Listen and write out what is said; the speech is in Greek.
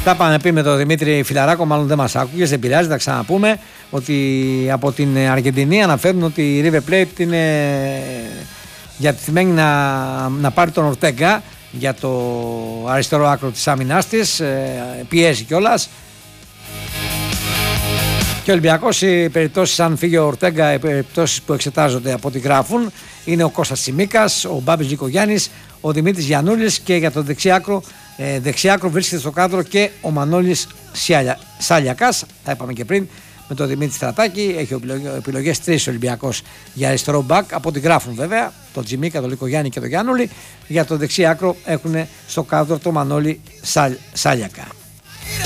Τα πάμε πει με τον Δημήτρη Φιλαράκο, μάλλον δεν μας άκουγες, δεν πειράζει, θα ξαναπούμε ότι από την Αργεντινή αναφέρουν ότι η River Plate είναι διατεθειμένη να πάρει τον Ορτέγκα για το αριστερό άκρο της άμυνάς της, πιέζει κιόλας. Και ο Ολυμπιακός, οι περιπτώσεις αν φύγει ο Ορτέγκα, οι περιπτώσεις που εξετάζονται από ό,τι γράφουν είναι ο Κώστας Τσιμίκας, ο Μπάμπης Νικογιάννης, ο Δημήτρης Γιαννούλης και για το δεξί άκρο βρίσκεται στο κάδρο και ο Μανώλης Σάλιακας. Τα είπαμε και πριν με τον Δημήτρη Στρατάκη. Έχει επιλογές 3 Ολυμπιακός για αριστερό μπακ, από ό,τι γράφουν βέβαια, τον Τσιμίκα, τον Νικογιάννη και τον Γιαννούλη. Για το δεξί άκρο έχουν στο κάδρο τον Μανώλη Σάλιακα.